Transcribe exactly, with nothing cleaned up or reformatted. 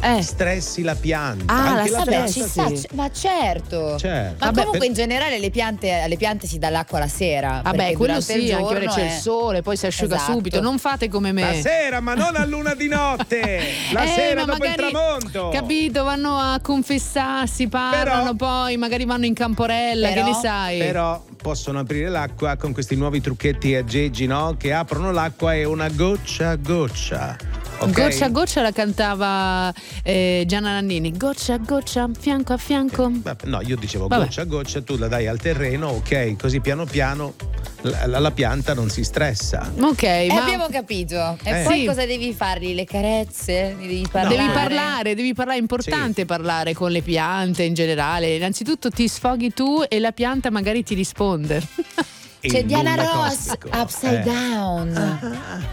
eh. stressi la pianta. Ah, Anche la la vabbè, pianta ci sì. sta, C- ma certo. Certo. Ma Vabbè, comunque per- in generale le piante, alle piante si dà l'acqua la sera. Vabbè, perché quello durante il sì, anche giorno perché c'è è- il sole, poi si asciuga Esatto. subito. Non fate come me. La sera, ma non a luna di notte. La Eh, sera ma dopo magari, il tramonto. capito, vanno a confessarsi, parlano, Però- poi magari vanno in camporella, Però- che ne sai? Però possono aprire l'acqua con questi nuovi trucchetti aggeggi, no? Che aprono l'acqua e una goccia a goccia. Ok? Goccia a goccia la cantava eh, Gianna Nannini. Goccia a goccia, fianco a fianco. Vabbè, no, io dicevo Vabbè. goccia a goccia, tu la dai al terreno, ok, così piano piano la, la- la pianta non si stressa. Ok, E ma abbiamo capito. E Eh. poi Sì. cosa devi fargli? Le carezze? Devi parlare? devi No, parlare, devi parlare. È importante parlare con le piante in generale. Innanzitutto ti sfoghi tu e la pianta magari ti risponde. C'è Il Diana nulla Ross, cosmico. Upside Eh. Down.